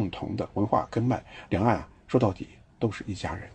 共同的文化根脉，两岸说到底都是一家人。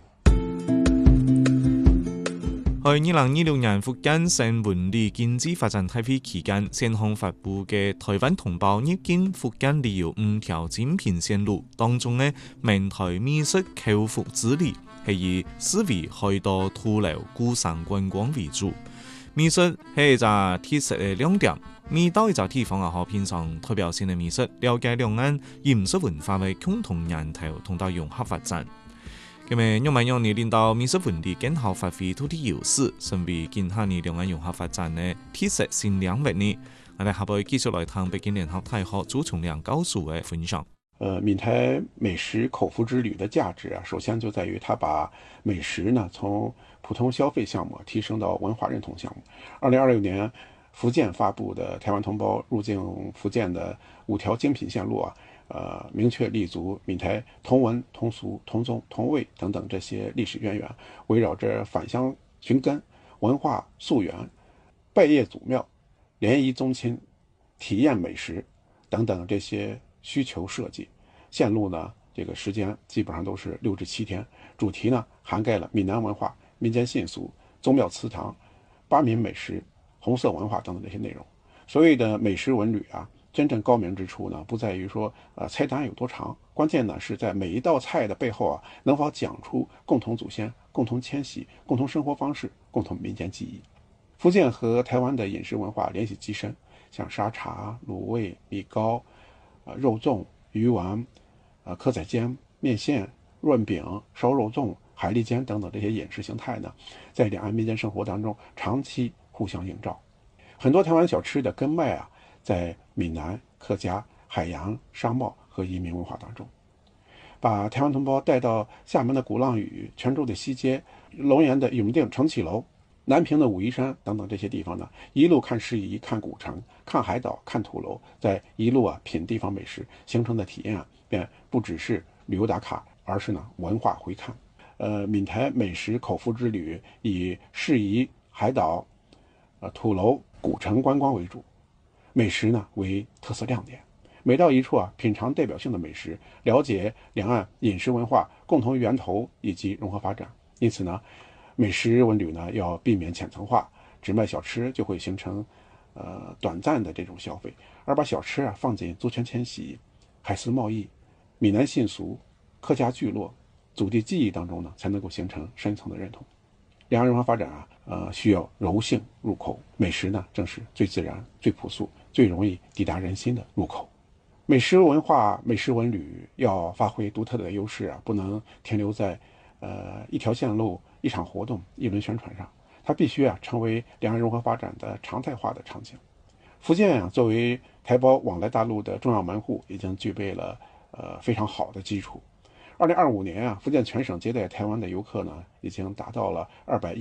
喺2026年福建省文旅經濟發展大會期間，先行發布嘅台灣同胞入境福建旅遊5條精品線路當中呢，閩台美食口福之旅係以思維海島土樓古城觀光為主。美食係一個特色嘅亮點，每到一個地方可品嘗代表性嘅美食，了解兩岸飲食文化嘅共同源頭同到融合發展。咁樣讓你領導美食文旅更好發揮土地優勢，成為今下年兩岸融合發展嘅特色新領域呢。我哋下邊繼續來聽北京聯合大學朱崇亮教授嘅分享。 閩台美食口福之旅的價值啊，首先就在於它把美食呢從普通消費項目提升到文化認同項目。2026年福建發布的台灣同胞入境福建的5條精品線路啊，明確立足閩台同文、同俗、同宗、同味等等這些歷史淵源，圍繞着返鄉尋根、文化溯源、拜謁祖廟、聯誼宗親、體驗美食等等這些需求設計。線路呢，這個時間基本上都是6至7天，主題呢涵蓋了閩南文化、民間信俗、宗廟祠堂、巴閩美食、紅色文化等等這些內容。所謂的美食文旅啊，真正高明之處呢，不在於說菜單有多長，關鍵呢是在每一道菜的背後啊，能否講出共同祖先、共同遷徙、共同生活方式、共同民間記憶。福建和台灣的飲食文化聯繫極深，像沙茶、滷味、米糕、肉粽、魚丸、蚵仔煎、麵線、潤餅、燒肉粽、海蛎煎等等這些飲食形態呢，在兩岸民間生活當中長期互相映照。很多台灣小吃的根脈啊，在閩南、客家、海洋、商貿和移民文化當中，把台灣同胞帶到廈門的鼓浪嶼、泉州的西街、龍岩的永定承啟樓、南平的武夷山等等這些地方呢，一路看詩儀、看古城、看海島、看土樓，再一路品地方美食，形成的體驗便不只是旅遊打卡，而是呢文化回看。閩台美食口福之旅以詩儀、海島、土樓、古城觀光為主，美食呢為特色亮點。每到一處品嘗代表性的美食，了解兩岸飲食文化共同源頭以及融合發展。因此呢，美食文旅呢要避免淺層化，只賣小吃就會形成短暫的這種消費，而把小吃放進族群遷徙、海絲貿易、閩南信俗、客家聚落、祖地記憶當中呢，才能夠形成深層的認同。兩岸融合發展需要柔性入口，美食呢正是最自然、最樸素、最容易抵達人心的入口。美食文化、美食文旅要發揮獨特的優勢不能停留在一條線路、一場活動、一輪宣傳上，它必須成為兩岸融合發展的常態化的場景。福建作為台胞往來大陸的重要門戶，已經具備了非常好的基礎。2025年福建全省接待台灣的遊客呢，已經達到了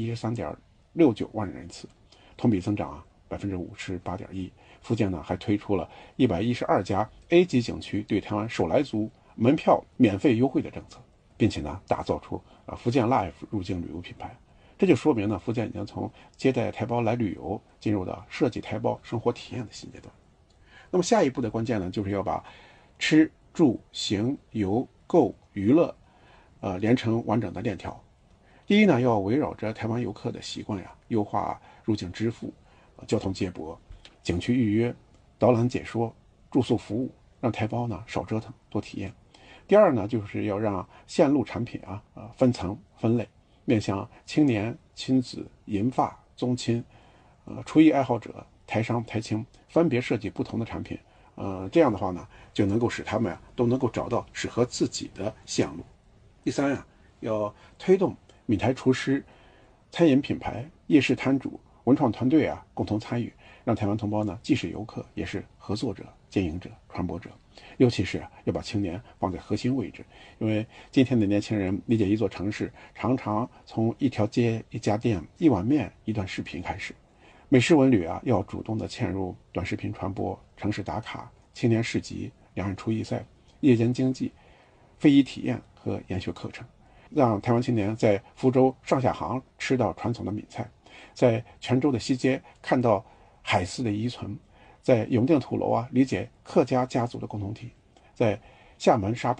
213.69萬人次，同比增長58.1%。福建呢還推出了112家 A 級景區對台灣首來族門票免費優惠的政策，並且呢打造出福建 Life 入境旅遊品牌。這就說明呢，福建已經從接待台胞來旅遊進入到設計台胞生活體驗的新階段。那麼下一步的關鍵呢，就是要把吃住行遊購娛樂連成完整的鏈條。第一呢，要圍繞着台灣遊客的習慣優化入境支付、交通接駁、景區預約、導覽解說、住宿服務，讓台胞呢少折騰多體驗。第二呢，就是要讓線路產品分層分類，面向青年、親子、銀髮、宗親、廚藝愛好者、台商、台青，分別設計不同的產品。這樣的話呢，就能夠使他們都能夠找到適合自己的線路。第三要推動閩台廚師、餐飲品牌、夜市攤主、文創團隊共同參與，讓台灣同胞呢既是遊客，也是合作者、經營者、傳播者。尤其是要把青年放在核心位置，因為今天的年輕人理解一座城市，常常從一條街、一家店、一碗麵、一段視頻開始。美食文旅要主動的嵌入短視頻傳播、城市打卡、青年市集、兩岸廚藝賽、夜間經濟、非遺體驗和研學課程，讓台灣青年在福州上下杭吃到傳統的閩菜，在泉州的西街看到海絲的遺存，在永定土樓理解客家家族的共同體，在廈門沙